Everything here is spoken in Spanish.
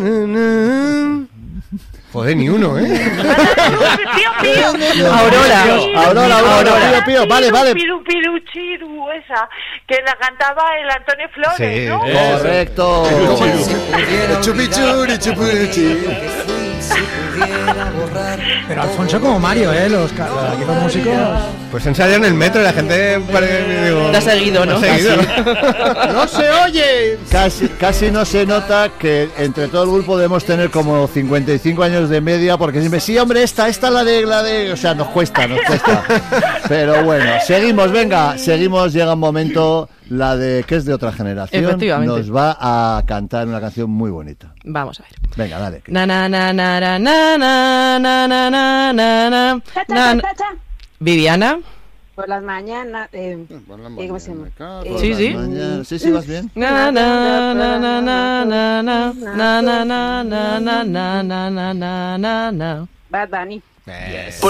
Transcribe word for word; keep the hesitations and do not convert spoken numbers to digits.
Joder, ni uno, ¿eh? Pío, pío. Aurora. Aurora, Aurora, pío, pío. Vale, vale. Piru, piru, chiru, esa, que la cantaba el Antonio Flores, Sí, ¿no? eh. Correcto. Chupichuri, chupichi. Pero Alfonso como Mario, ¿eh? Los, ca- los equipos músicos. Pues ensayan en el metro y la gente parece, digo, Te ha seguido, ¿no? te ha seguido. ¡No se oye! Casi, casi no se nota que entre todo el grupo debemos tener como cincuenta y cinco años de media, porque siempre, sí, hombre, esta, esta la de, la de... O sea, nos cuesta, nos cuesta. Pero bueno, seguimos, venga, seguimos, llega un momento, la de que es de otra generación, Efectivamente. nos va a cantar una canción muy bonita. Vamos a ver. Venga, dale. Na na na na na na na na na na na na. Cha, cha, Na- cha, cha, cha. Viviana. Por las mañanas. Eh, Por la ¿cómo se llama? mañana, Eh, Sí, sí. Mañana- Sí, sí, vas bien. Na na na na na na na na na na na na na na na na na. Bad Bunny. Eh.